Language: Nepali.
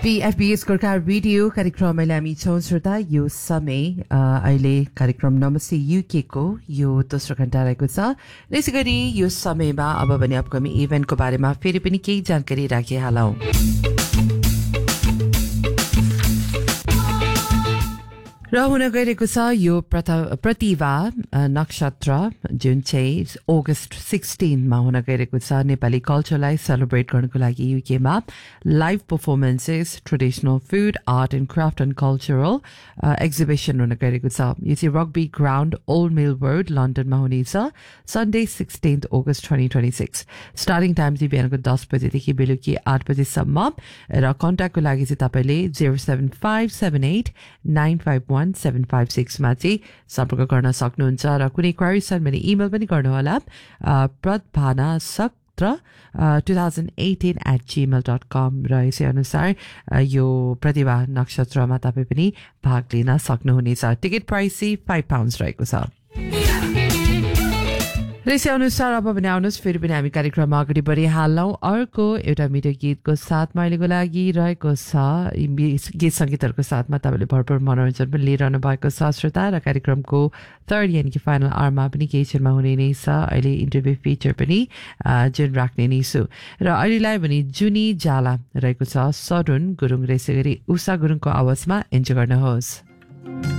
PFBS गोर्खा रेडियो कार्यक्रममा हामी छौं श्रोता यो समय अहिले कार्यक्रम नमस्ते युके को यो दोस्रो घण्टा रहेको छ। त्यसै गरी यो समयमा अब भने अपकमिङ इभेन्टको बारेमा फेरि पनि केही जानकारी राखिहालौं। र हुन गइरहेको छ यो प्रतिभा नक्षत्र जुन चाहिँ अगस्त 16 मा हुन गइरहेको छ। नेपाली कल्चरलाई सेलिब्रेट गर्नको लागि युकेमा live performances, traditional food, art and craft and cultural exhibition हुन गइरहेको छ। यो चाहिँ rugby ground old mill road लन्डनमा हुनेछ सन्डे 16 अगस्त 2026। स्टार्टिङ टाइम चाहिँ बिहानको 10 बजेदेखि बेलुकी 8 बजेसम्म र कन्ट्याक्टको लागि चाहिँ तपाईँले 07578951756 मा चाहिँ सम्पर्क गर्न सक्नुहुन्छ र कुनै क्वेरी छन् भने इमेल पनि गर्नुहोला pradhanasakt2018@gmail.com र यसै अनुसार यो प्रतिभा नक्षत्रमा तपाईँ पनि भाग लिन सक्नुहुनेछ। टिकट प्राइस चाहिँ £5 रहेको छ। यसै अनुसार अब भने आउनुहोस् फेरि पनि हामी कार्यक्रममा अगाडि बढिहालौँ। अर्को एउटा मिठो गीतको साथमा अहिलेको लागि रहेको छ। गीत सङ्गीतहरूको साथमा तपाईँले भरपूर मनोरञ्जन पनि लिइरहनु भएको छ श्रोता र कार्यक्रमको थर्ड यानि कि फाइनल आवरमा पनि केही क्षणमा हुने नै छ। अहिले इन्टरभ्यू फिचर पनि जुन राख्ने नै छु र अहिलेलाई भने जुनी जाला रहेको छ सरुण गुरुङ र यसै गरी उषा गुरुङको आवाजमा इन्जोय गर्नुहोस्।